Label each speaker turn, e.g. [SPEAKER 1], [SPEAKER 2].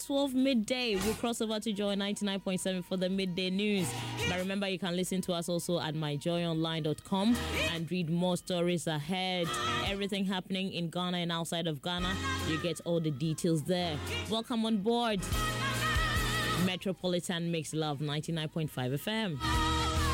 [SPEAKER 1] 12 midday, we'll cross over to Joy 99.7 for the midday news. But remember, you can listen to us also at myjoyonline.com and read more stories ahead. Everything happening in Ghana and outside of Ghana, you get all the details there. Welcome on board. Metropolitan Mix Love 99.5 FM.